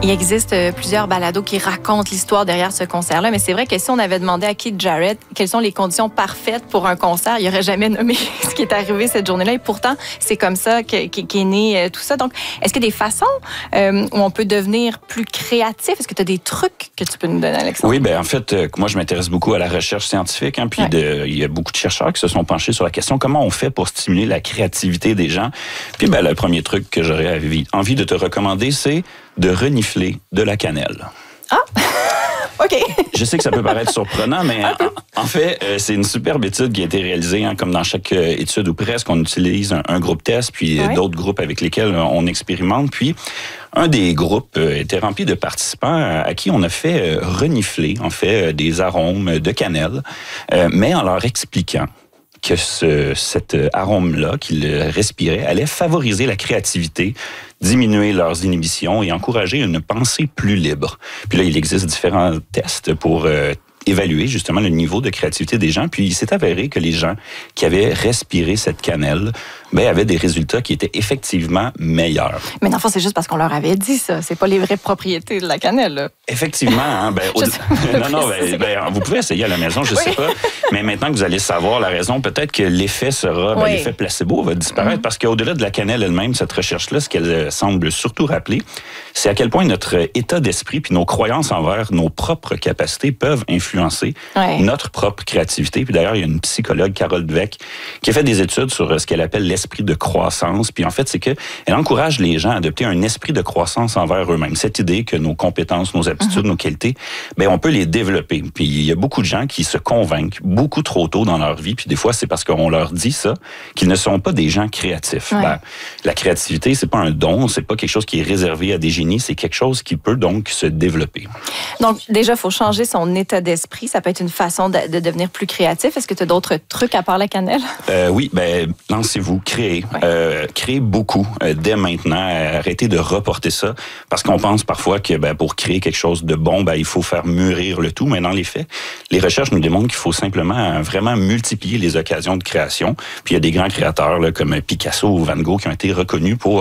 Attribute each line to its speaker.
Speaker 1: Il existe plusieurs balados qui racontent l'histoire derrière ce concert-là, mais c'est vrai que si on avait demandé à Keith Jarrett quelles sont les conditions parfaites pour un concert, il n'aurait jamais nommé ce qui est arrivé cette journée-là. Et pourtant, c'est comme ça qu'est né tout ça. Donc, est-ce qu'il y a des façons où on peut devenir plus créatif? Est-ce que tu as des trucs que tu peux nous donner, Alexandre?
Speaker 2: Oui, en fait, moi, je m'intéresse beaucoup à la recherche scientifique. Puis il y a beaucoup de chercheurs qui se sont penchés sur la question comment on fait pour stimuler la créativité des gens. Puis le premier truc que j'aurais envie de te recommander, c'est de renifler de la cannelle.
Speaker 1: Ah! OK.
Speaker 2: Je sais que ça peut paraître surprenant, mais en fait, c'est une superbe étude qui a été réalisée, comme dans chaque étude ou presque, on utilise un groupe test, puis d'autres groupes avec lesquels on expérimente. Puis, un des groupes était rempli de participants à qui on a fait renifler, en fait, des arômes de cannelle, mais en leur expliquant que cet arôme-là qu'ils respiraient allait favoriser la créativité, diminuer leurs inhibitions et encourager une pensée plus libre. Puis là, il existe différents tests pour évaluer justement le niveau de créativité des gens. Puis il s'est avéré que les gens qui avaient respiré cette cannelle avaient des résultats qui étaient effectivement meilleurs. Mais dans le fond, c'est juste parce qu'on leur avait dit ça. C'est pas les vraies propriétés de la cannelle, là. Effectivement. Vous pouvez essayer à la maison, je sais pas. Mais maintenant que vous allez savoir la raison, peut-être que l'effet sera, l'effet placebo va disparaître parce qu'au-delà de la cannelle elle-même, cette recherche-là, ce qu'elle semble surtout rappeler, c'est à quel point notre état d'esprit puis nos croyances envers nos propres capacités peuvent influencer notre propre créativité. Puis d'ailleurs, il y a une psychologue, Carol Dweck, qui a fait des études sur ce qu'elle appelle l'esprit de croissance. Puis en fait, c'est qu'elle encourage les gens à adopter un esprit de croissance envers eux-mêmes. Cette idée que nos compétences, nos aptitudes, nos qualités, on peut les développer. Puis il y a beaucoup de gens qui se convainquent beaucoup trop tôt dans leur vie. Puis des fois, c'est parce qu'on leur dit ça qu'ils ne sont pas des gens créatifs. La créativité, c'est pas un don, c'est pas quelque chose qui est réservé à des génies, c'est quelque chose qui peut donc se développer. Donc déjà, il faut changer son état d'esprit. Ça peut être une façon de devenir plus créatif. Est-ce que tu as d'autres trucs à part la cannelle? Oui, lancez-vous, créez. Créez beaucoup dès maintenant. Arrêtez de reporter ça parce qu'on pense parfois que pour créer quelque chose de bon, il faut faire mûrir le tout. Mais dans les faits, les recherches nous démontrent qu'il faut simplement vraiment multiplier les occasions de création. Puis il y a des grands créateurs là, comme Picasso ou Van Gogh qui ont été reconnus pour